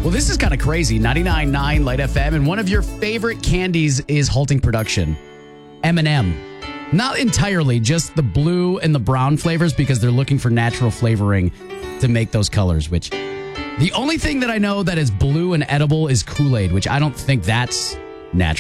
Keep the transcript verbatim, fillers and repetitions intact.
Well, this is kind of crazy. ninety-nine point nine Light F M, and one of your favorite candies is halting production. M and M. Not entirely, just the blue and the brown flavors because they're looking for natural flavoring to make those colors, which the only thing that I know that is blue and edible is Kool-Aid, which I don't think that's natural.